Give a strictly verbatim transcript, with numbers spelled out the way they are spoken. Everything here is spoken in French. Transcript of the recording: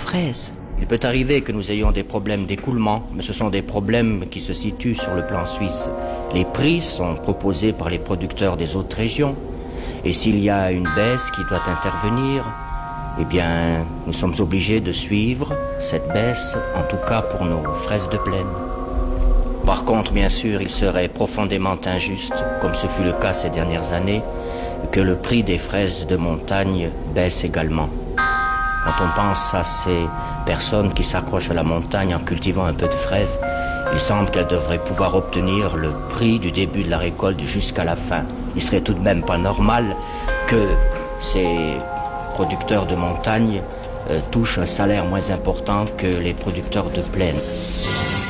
fraises. Il peut arriver que nous ayons des problèmes d'écoulement, mais ce sont des problèmes qui se situent sur le plan suisse. Les prix sont proposés par les producteurs des autres régions, et s'il y a une baisse qui doit intervenir, eh bien, nous sommes obligés de suivre cette baisse, en tout cas pour nos fraises de plaine. Par contre, bien sûr, il serait profondément injuste, comme ce fut le cas ces dernières années, que le prix des fraises de montagne baisse également. Quand on pense à ces personnes qui s'accrochent à la montagne en cultivant un peu de fraises, il semble qu'elles devraient pouvoir obtenir le prix du début de la récolte jusqu'à la fin. Il serait tout de même pas normal que ces producteurs de montagne euh, touchent un salaire moins important que les producteurs de plaine.